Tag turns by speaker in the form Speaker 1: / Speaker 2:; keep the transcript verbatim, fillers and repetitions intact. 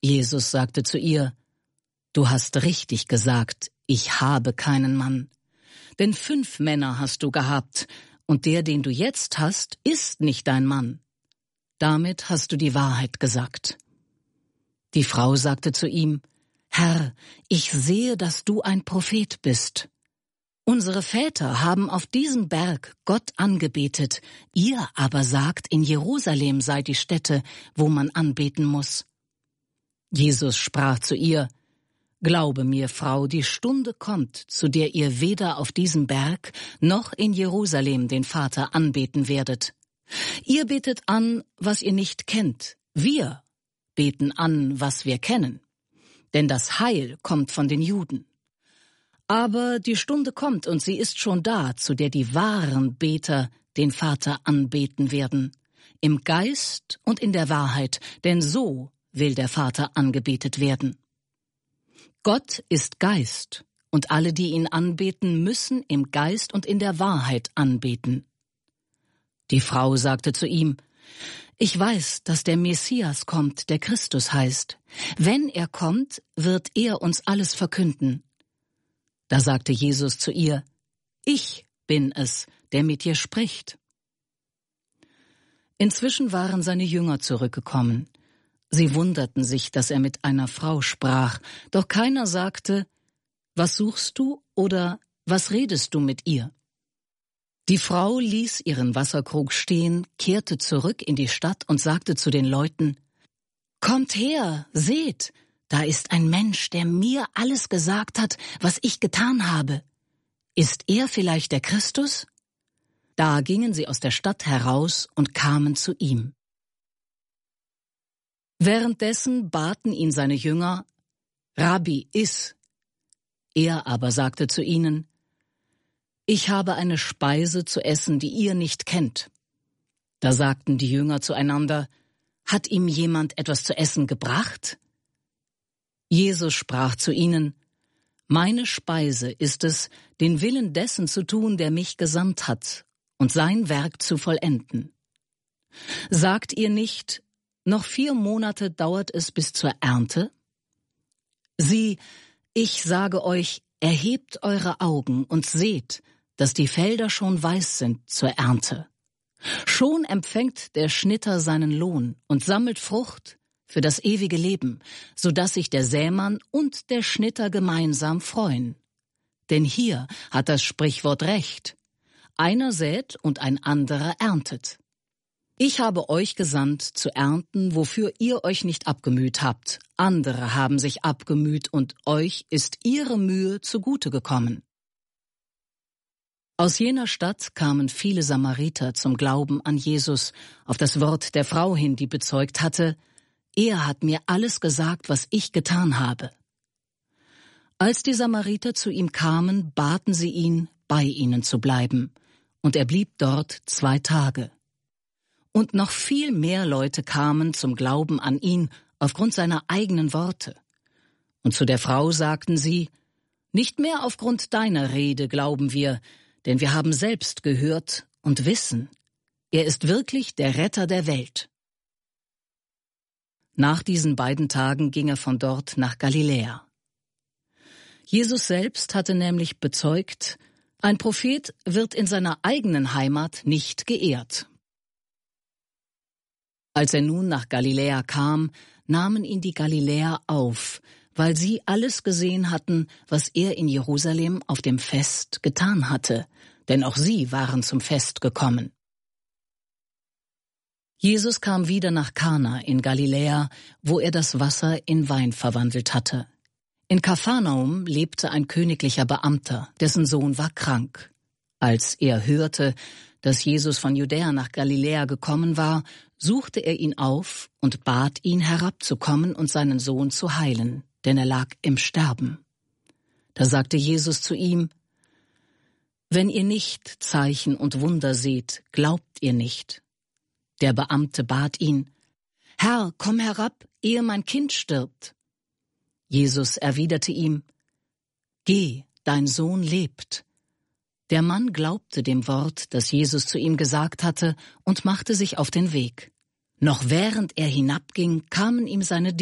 Speaker 1: Jesus sagte zu ihr: »Du hast richtig gesagt, ich habe keinen Mann. Denn fünf Männer hast du gehabt, und der, den du jetzt hast, ist nicht dein Mann. Damit hast du die Wahrheit gesagt.« Die Frau sagte zu ihm: »Herr, ich sehe, dass du ein Prophet bist. Unsere Väter haben auf diesem Berg Gott angebetet, ihr aber sagt, in Jerusalem sei die Stätte, wo man anbeten muss.« Jesus sprach zu ihr: »Glaube mir, Frau, die Stunde kommt, zu der ihr weder auf diesem Berg noch in Jerusalem den Vater anbeten werdet. Ihr betet an, was ihr nicht kennt. Wir beten an, was wir kennen. Denn das Heil kommt von den Juden. Aber die Stunde kommt, und sie ist schon da, zu der die wahren Beter den Vater anbeten werden, im Geist und in der Wahrheit, denn so will der Vater angebetet werden. Gott ist Geist, und alle, die ihn anbeten, müssen im Geist und in der Wahrheit anbeten.« Die Frau sagte zu ihm: »Ich weiß, dass der Messias kommt, der Christus heißt. Wenn er kommt, wird er uns alles verkünden.« Da sagte Jesus zu ihr: »Ich bin es, der mit dir spricht.« Inzwischen waren seine Jünger zurückgekommen. Sie wunderten sich, dass er mit einer Frau sprach, doch keiner sagte: »Was suchst du?« oder »Was redest du mit ihr?« Die Frau ließ ihren Wasserkrug stehen, kehrte zurück in die Stadt und sagte zu den Leuten: »Kommt her, seht, da ist ein Mensch, der mir alles gesagt hat, was ich getan habe. Ist er vielleicht der Christus?« Da gingen sie aus der Stadt heraus und kamen zu ihm. Währenddessen baten ihn seine Jünger: »Rabbi, iss!« Er aber sagte zu ihnen: »Ich habe eine Speise zu essen, die ihr nicht kennt.« Da sagten die Jünger zueinander: »Hat ihm jemand etwas zu essen gebracht?« Jesus sprach zu ihnen: »Meine Speise ist es, den Willen dessen zu tun, der mich gesandt hat, und sein Werk zu vollenden. Sagt ihr nicht: Noch vier Monate dauert es bis zur Ernte? Sieh, ich sage euch, erhebt eure Augen und seht, dass die Felder schon weiß sind zur Ernte. Schon empfängt der Schnitter seinen Lohn und sammelt Frucht für das ewige Leben, so dass sich der Sämann und der Schnitter gemeinsam freuen. Denn hier hat das Sprichwort recht: Einer sät und ein anderer erntet. Ich habe euch gesandt, zu ernten, wofür ihr euch nicht abgemüht habt. Andere haben sich abgemüht, und euch ist ihre Mühe zugute gekommen.« Aus jener Stadt kamen viele Samariter zum Glauben an Jesus, auf das Wort der Frau hin, die bezeugt hatte: »Er hat mir alles gesagt, was ich getan habe.« Als die Samariter zu ihm kamen, baten sie ihn, bei ihnen zu bleiben, und er blieb dort zwei Tage. Und noch viel mehr Leute kamen zum Glauben an ihn aufgrund seiner eigenen Worte. Und zu der Frau sagten sie: »Nicht mehr aufgrund deiner Rede glauben wir, denn wir haben selbst gehört und wissen, er ist wirklich der Retter der Welt.« Nach diesen beiden Tagen ging er von dort nach Galiläa. Jesus selbst hatte nämlich bezeugt: Ein Prophet wird in seiner eigenen Heimat nicht geehrt. Als er nun nach Galiläa kam, nahmen ihn die Galiläer auf, weil sie alles gesehen hatten, was er in Jerusalem auf dem Fest getan hatte, denn auch sie waren zum Fest gekommen. Jesus kam wieder nach Kana in Galiläa, wo er das Wasser in Wein verwandelt hatte. In Kapharnaum lebte ein königlicher Beamter, dessen Sohn war krank. Als er hörte, dass Jesus von Judäa nach Galiläa gekommen war, suchte er ihn auf und bat ihn, herabzukommen und seinen Sohn zu heilen, denn er lag im Sterben. Da sagte Jesus zu ihm: »Wenn ihr nicht Zeichen und Wunder seht, glaubt ihr nicht.« Der Beamte bat ihn: »Herr, komm herab, ehe mein Kind stirbt.« Jesus erwiderte ihm: »Geh, dein Sohn lebt.« Der Mann glaubte dem Wort, das Jesus zu ihm gesagt hatte, und machte sich auf den Weg. Noch während er hinabging, kamen ihm seine